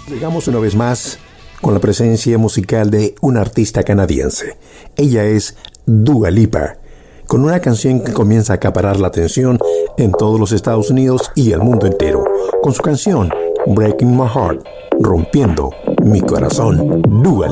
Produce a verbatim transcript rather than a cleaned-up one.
Llegamos una vez más con la presencia musical de una artista canadiense. Ella es Dua Lipa, con una canción que comienza a acaparar la atención en todos los Estados Unidos y el mundo entero, con su canción Breaking My Heart, rompiendo mi corazón. Dua